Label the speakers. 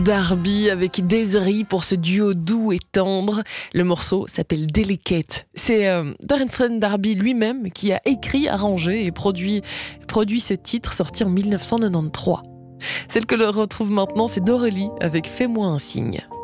Speaker 1: Darby avec Desiree pour ce duo doux et tendre. Le morceau s'appelle Delicate. C'est Terence Darby lui-même qui a écrit, arrangé et produit ce titre sorti en 1993. Celle que l'on retrouve maintenant, c'est Dorélie avec Fais-moi un signe.